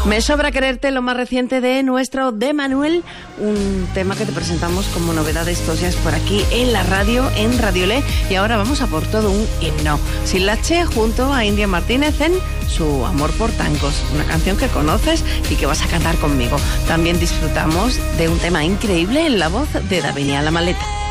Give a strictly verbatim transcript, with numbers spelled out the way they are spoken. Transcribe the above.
Me sobra quererte, lo más reciente de nuestro De Manuel, un tema que te presentamos como novedad estos días por aquí en la radio, en Radio Le, y ahora vamos a por todo un himno. Silache junto a India Martínez en Su amor por tangos, una canción que conoces y que vas a cantar conmigo. También disfrutamos de un tema increíble en la voz de Davinia La Maleta.